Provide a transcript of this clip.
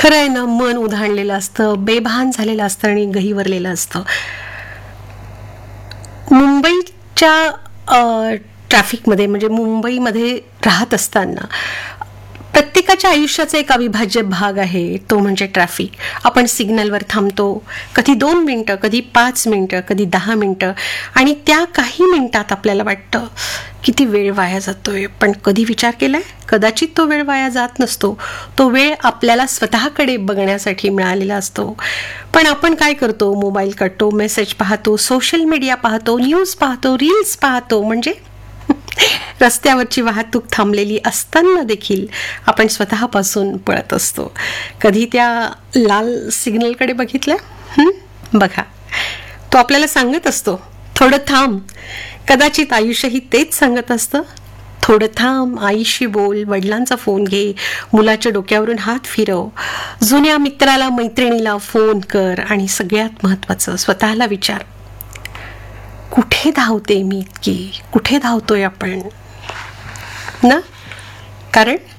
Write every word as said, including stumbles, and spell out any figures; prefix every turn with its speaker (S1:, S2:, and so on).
S1: खरं आहे ना, मन उधाणलेलं असतं, बेभान झालेलं असतं आणि गहिवरलेलं असतं. मुंबईच्या ट्रॅफिकमध्ये म्हणजे मुंबईमध्ये राहत असताना प्रत्येकाच्या आयुष्याचा एक अविभाज्य भाग आहे, तो म्हणजे ट्रॅफिक. आपण सिग्नलवर थांबतो, कधी दोन मिनटं, कधी पाच मिनटं, कधी दहा मिनटं, आणि त्या काही मिनिटात आपल्याला वाटतं किती वेळ वाया जातोय. पण कधी विचार केलाय, कदाचित तो वेळ वाया जात नसतो. तो वेळ आपल्याला स्वतःकडे बघण्यासाठी मिळालेला असतो. पण आपण काय करतो, मोबाईल काढतो, मेसेज पाहतो, सोशल मीडिया पाहतो, न्यूज पाहतो, रील्स पाहतो. म्हणजे रस्त्यावरची वाहतूक थांबलेली असताना देखील आपण स्वतःपासून पळत असतो. कधी त्या लाल सिग्नलकडे बघितलं? बघा, तो आपल्याला सांगत असतो, थोडं थांब. कदाचित आयुष्यही तेच सांगत असतं, थोडं थांब, आईशी बोल, वडिलांचा फोन घे, मुलाच्या डोक्यावरून हात फिरव, जुन्या मित्राला मैत्रिणीला फोन कर, आणि सगळ्यात महत्त्वाचं स्वतःला विचार, कुठे धावते मी इतकी, कुठे धावतोय आपण ना? कारण